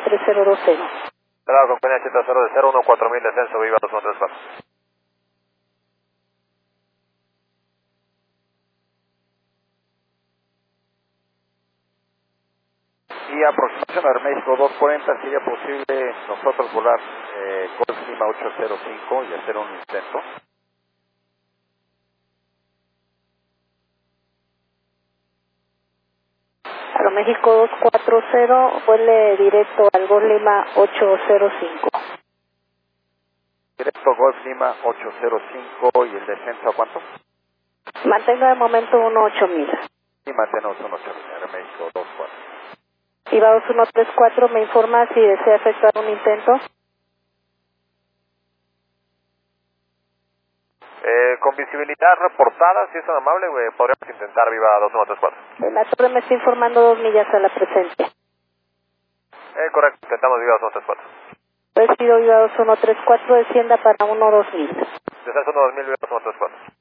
3020. Bravo, compañía 80 de 014.000, descenso, Viva 2134. Y aproximación a Aeroméxico 240, sería posible nosotros volar Golf Lima 805 y hacer un intento. Aeroméxico 240, vuele directo al Golf Lima 805. Directo Golf Lima 805 y el descenso ¿a cuánto? Mantenga de momento 18000. Y mantenemos un 8000, Aeroméxico 240. Viva 2134, me informa si desea efectuar un intento. Con visibilidad reportada, si es tan amable, podríamos intentar Viva 2134. La torre me está informando 2 millas a la presencia. Correcto, intentamos Viva 2134. Recibido Viva 2134, descienda para 12000. Descenso 2000, Viva 2134.